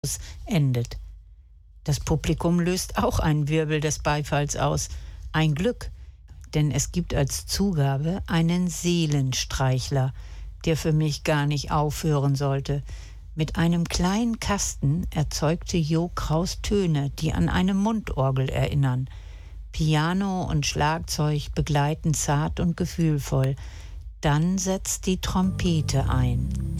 endet. Das Publikum löst auch einen Wirbel des Beifalls aus. Ein Glück, denn es gibt als Zugabe einen Seelenstreichler, der für mich gar nicht aufhören sollte. Mit einem kleinen Kasten erzeugte Jo Kraus Töne, die an eine Mundorgel erinnern. Piano und Schlagzeug begleiten zart und gefühlvoll. Dann setzt die Trompete ein.